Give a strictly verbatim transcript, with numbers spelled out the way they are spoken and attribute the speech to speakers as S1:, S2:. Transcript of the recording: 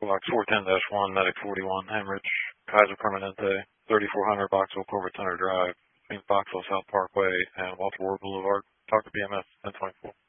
S1: Box four ten dash one, Medic forty-one, Hemorrhage, Kaiser Permanente, thirty-four hundred Boxville Corporate Center Drive, between Boxville South Parkway and Walter Ward Boulevard. Talk to B M S ten twenty-four.